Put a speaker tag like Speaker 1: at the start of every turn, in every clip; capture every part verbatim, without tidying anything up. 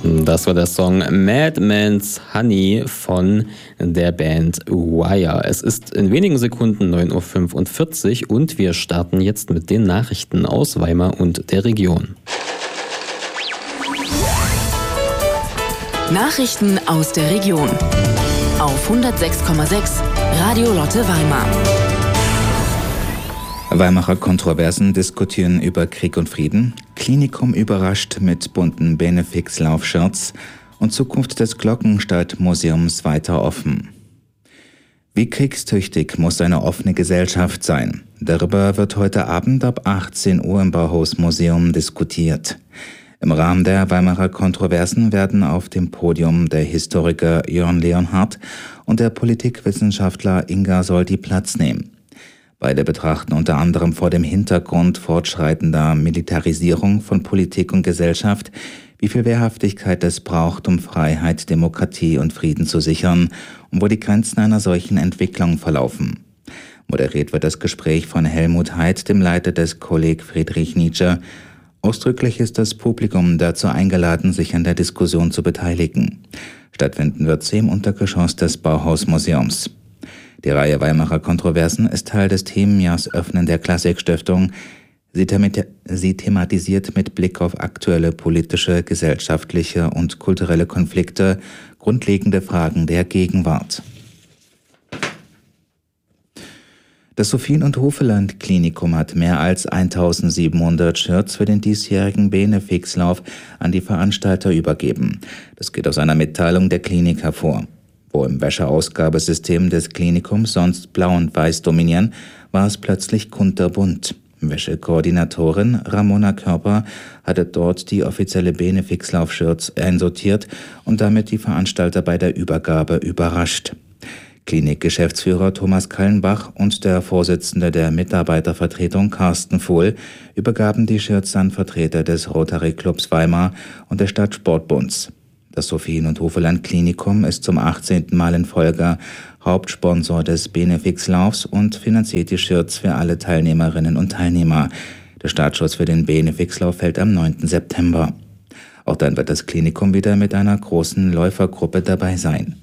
Speaker 1: Das war der Song Madman's Honey von der Band Wire. Es ist in wenigen Sekunden neun Uhr fünfundvierzig und wir starten jetzt mit den Nachrichten aus Weimar und der Region.
Speaker 2: Nachrichten aus der Region auf hundertsechs Komma sechs Radio Lotte Weimar.
Speaker 3: Weimarer Kontroversen diskutieren über Krieg und Frieden, Klinikum überrascht mit bunten Benefix-Laufshirts und Zukunft des Glockenstadt-Museums weiter offen. Wie kriegstüchtig muss eine offene Gesellschaft sein? Darüber wird heute Abend ab achtzehn Uhr im Bauhaus-Museum diskutiert. Im Rahmen der Weimarer Kontroversen werden auf dem Podium der Historiker Jörn Leonhardt und der Politikwissenschaftler Inga Solti Platz nehmen. Beide betrachten unter anderem vor dem Hintergrund fortschreitender Militarisierung von Politik und Gesellschaft, wie viel Wehrhaftigkeit es braucht, um Freiheit, Demokratie und Frieden zu sichern und wo die Grenzen einer solchen Entwicklung verlaufen. Moderiert wird das Gespräch von Helmut Heid, dem Leiter des Kolleg Friedrich Nietzsche. Ausdrücklich ist das Publikum dazu eingeladen, sich an der Diskussion zu beteiligen. Stattfinden wird sie im Untergeschoss des Bauhausmuseums. Die Reihe Weimarer Kontroversen ist Teil des Themenjahrs Öffnen der Klassikstiftung. Sie, themati- sie thematisiert mit Blick auf aktuelle politische, gesellschaftliche und kulturelle Konflikte grundlegende Fragen der Gegenwart. Das Sophien- und Hofeland-Klinikum hat mehr als eintausendsiebenhundert Shirts für den diesjährigen Benefixlauf an die Veranstalter übergeben. Das geht aus einer Mitteilung der Klinik hervor. Wo im Wäscheausgabesystem des Klinikums sonst blau und weiß dominieren, war es plötzlich kunterbunt. Wäschekoordinatorin Ramona Körper hatte dort die offizielle Benefix-Lauf-Shirts einsortiert und damit die Veranstalter bei der Übergabe überrascht. Klinikgeschäftsführer Thomas Kallenbach und der Vorsitzende der Mitarbeitervertretung Carsten Vohl übergaben die Shirts an Vertreter des Rotary Clubs Weimar und des Stadtsportbunds. Das Sophien- und Hofeland Klinikum ist zum achtzehnten Mal in Folge Hauptsponsor des Benefix-Laufs und finanziert die Shirts für alle Teilnehmerinnen und Teilnehmer. Der Startschuss für den Benefix-Lauf fällt am neunten September. Auch dann wird das Klinikum wieder mit einer großen Läufergruppe dabei sein.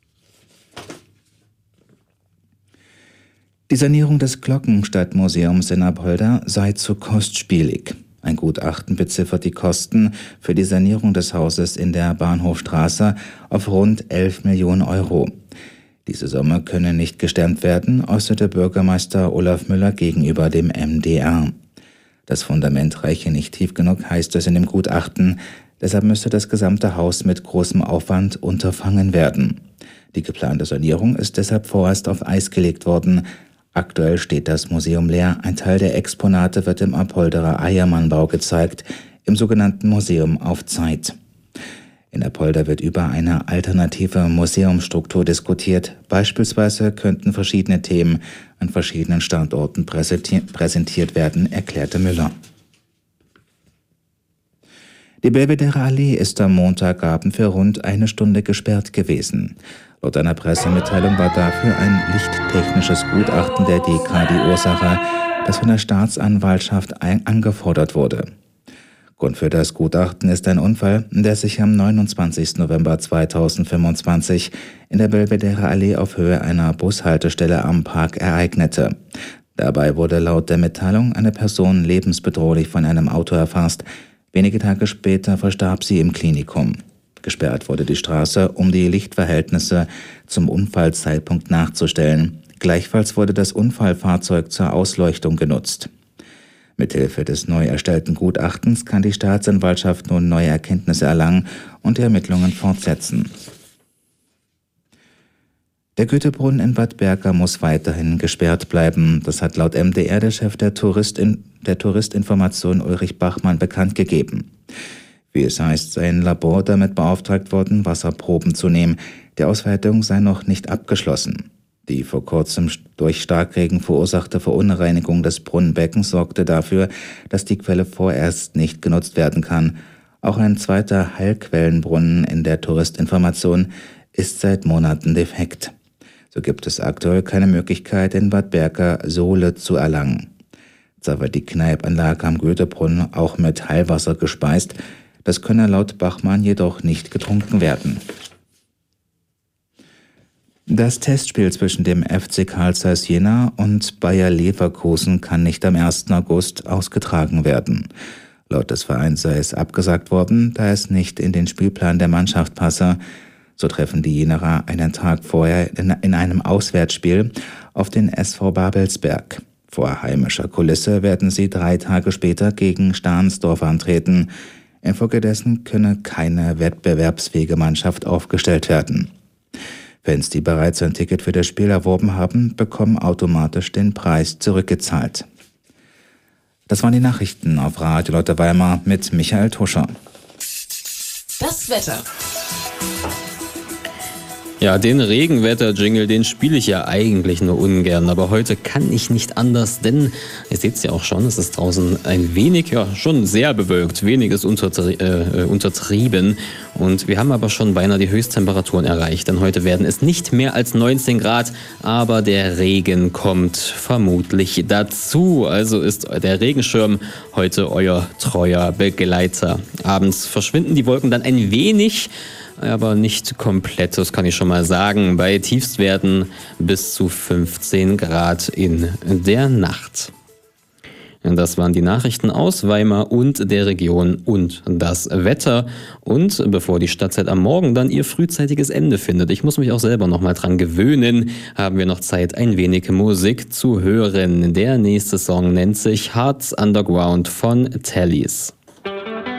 Speaker 3: Die Sanierung des Glockenstadtmuseums in Apolda sei zu kostspielig. Ein Gutachten beziffert die Kosten für die Sanierung des Hauses in der Bahnhofstraße auf rund elf Millionen Euro. Diese Summe könne nicht gestemmt werden, äußerte Bürgermeister Olaf Müller gegenüber dem M D R. Das Fundament reiche nicht tief genug, heißt es in dem Gutachten. Deshalb müsse das gesamte Haus mit großem Aufwand unterfangen werden. Die geplante Sanierung ist deshalb vorerst auf Eis gelegt worden. Aktuell steht das Museum leer. Ein Teil der Exponate wird im Apolderer Eiermannbau gezeigt, im sogenannten Museum auf Zeit. In Apolda wird über eine alternative Museumsstruktur diskutiert. Beispielsweise könnten verschiedene Themen an verschiedenen Standorten präsentiert werden, erklärte Müller. Die Belvedere Allee ist am Montagabend für rund eine Stunde gesperrt gewesen. Laut einer Pressemitteilung war dafür ein lichttechnisches Gutachten der D K die Ursache, das von der Staatsanwaltschaft ein- angefordert wurde. Grund für das Gutachten ist ein Unfall, der sich am neunundzwanzigsten November zweitausendfünfundzwanzig in der Belvedere Allee auf Höhe einer Bushaltestelle am Park ereignete. Dabei wurde laut der Mitteilung eine Person lebensbedrohlich von einem Auto erfasst. Wenige Tage später verstarb sie im Klinikum. Gesperrt wurde die Straße, um die Lichtverhältnisse zum Unfallzeitpunkt nachzustellen. Gleichfalls wurde das Unfallfahrzeug zur Ausleuchtung genutzt. Mithilfe des neu erstellten Gutachtens kann die Staatsanwaltschaft nun neue Erkenntnisse erlangen und die Ermittlungen fortsetzen. Der Goethebrunnen in Bad Berka muss weiterhin gesperrt bleiben. Das hat laut M D R der Chef der, Touristin, der Touristinformation Ulrich Bachmann bekannt gegeben. Wie es heißt, sei ein Labor damit beauftragt worden, Wasserproben zu nehmen. Die Auswertung sei noch nicht abgeschlossen. Die vor kurzem durch Starkregen verursachte Verunreinigung des Brunnenbeckens sorgte dafür, dass die Quelle vorerst nicht genutzt werden kann. Auch ein zweiter Heilquellenbrunnen in der Touristinformation ist seit Monaten defekt. So gibt es aktuell keine Möglichkeit, in Bad Berka Sohle zu erlangen. Zwar wird die Kneipanlage am Goethebrunnen auch mit Heilwasser gespeist, Das könne laut Bachmann jedoch nicht getrunken werden. Das Testspiel zwischen dem F C Carl Zeiss Jena und Bayer Leverkusen kann nicht am ersten August ausgetragen werden. Laut des Vereins sei es abgesagt worden, da es nicht in den Spielplan der Mannschaft passe. So treffen die Jenerer einen Tag vorher in, in einem Auswärtsspiel auf den S V Babelsberg. Vor heimischer Kulisse werden sie drei Tage später gegen Stahnsdorf antreten. Infolgedessen könne keine wettbewerbsfähige Mannschaft aufgestellt werden. Fans, die bereits ein Ticket für das Spiel erworben haben, bekommen automatisch den Preis zurückgezahlt. Das waren die Nachrichten auf Radio Lotte Weimar mit Michael Tuscher.
Speaker 2: Das Wetter.
Speaker 1: Ja, den Regenwetter-Jingle, den spiele ich ja eigentlich nur ungern, aber heute kann ich nicht anders, denn ihr seht es ja auch schon, es ist draußen ein wenig, ja schon sehr bewölkt, wenig ist untertrie- äh, untertrieben und wir haben aber schon beinahe die Höchsttemperaturen erreicht, denn heute werden es nicht mehr als neunzehn Grad, aber der Regen kommt vermutlich dazu, also ist der Regenschirm heute euer treuer Begleiter. Abends verschwinden die Wolken dann ein wenig, aber nicht komplett, das kann ich schon mal sagen. Bei Tiefstwerten bis zu fünfzehn Grad in der Nacht. Das waren die Nachrichten aus Weimar und der Region und das Wetter. Und bevor die Stadtzeit am Morgen dann ihr frühzeitiges Ende findet, ich muss mich auch selber noch mal dran gewöhnen, haben wir noch Zeit, ein wenig Musik zu hören. Der nächste Song nennt sich Hearts Underground von Tallys.